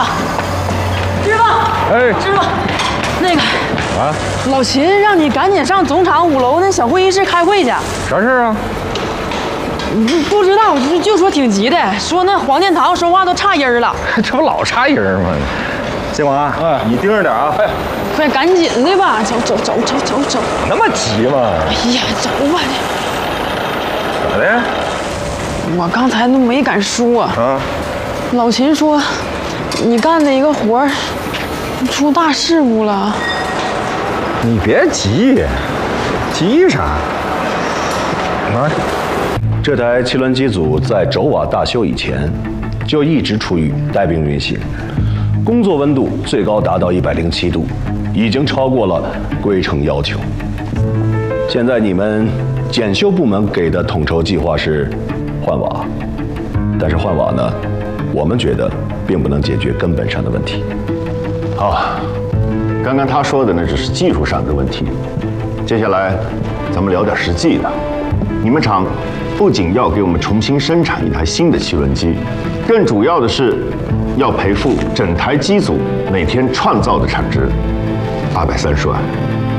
师傅， 哎， 师傅，那个啊， 老秦让你赶紧上总厂5楼那小会议室开会去。 啥事啊？ 不知道，就说挺急的，说那黄殿堂说话都岔音了。 这不老插人吗？ 新华，你盯着点啊！哎， 快赶紧的吧，走。 那么急吗？ 哎呀，走吧这。 咋的？ 我刚才都没敢说啊。 老秦说，你干的一个活儿出大事故了。 你别急，急啥？啊？ 这台汽轮机组在轴瓦大修以前，就一直处于带病运行，工作温度最高达到107度，已经超过了规程要求。现在你们检修部门给的统筹计划是换瓦，但是换瓦呢，我们觉得并不能解决根本上的问题。 好，刚刚他说的呢只是技术上的问题，接下来咱们聊点实际的。你们厂不仅要给我们重新生产一台新的汽轮机，更主要的是要赔付整台机组每天创造的产值230万。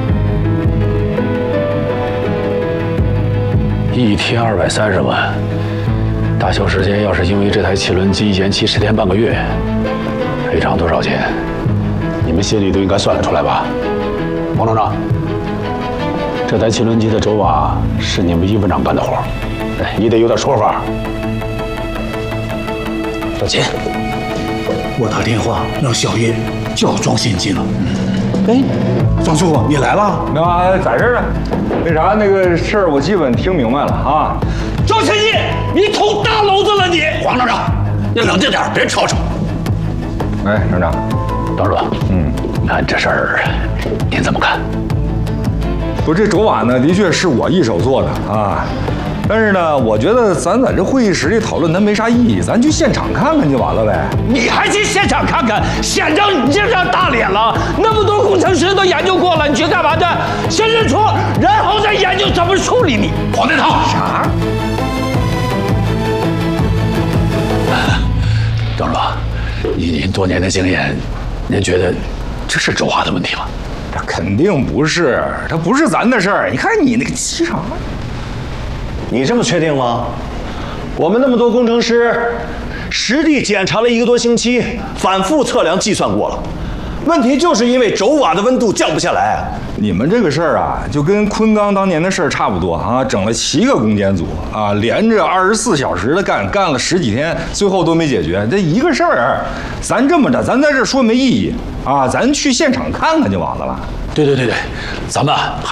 一天230万，大修时间要是因为这台汽轮机延期10天半个月，赔偿多少钱？你们心里都应该算得出来吧？王厂长，这台汽轮机的轴瓦是你们一分厂干的活，你得有点说法。 老秦，我打电话让小叶叫装现金了。哎，张师傅，你来了？ 那在这儿呢。那啥，那个事儿我基本听明白了啊。 张先进，你捅大娄子了你！黄厂长，你冷静点，别吵吵。 哎，厂长， 张叔，看这事儿您怎么看？ 不，这轴瓦呢，的确是我一手做的啊。但是呢，我觉得咱在这会议室里讨论它没啥意义，咱去现场看看就完了呗。 你还去现场看看，显着你这张大脸了。那么多工程师都研究过了，你去干嘛去？先认错，然后再研究怎么处理你。黄殿堂， 啥？ 张叔，以您多年的经验，您觉得这是轴瓦的问题吗？ 这肯定不是，它不是咱的事儿。你看你那个急啥？ 你这么确定吗？我们那么多工程师，实地检查了1个多星期，反复测量计算过了，问题就是因为轴瓦的温度降不下来。 你们这个事儿啊，就跟昆钢当年的事儿差不多啊，整了7个攻坚组啊，连着24小时的干了10几天，最后都没解决。这一个事儿，咱这么着，咱在这说没意义啊，咱去现场看看就完了吧。 对，咱们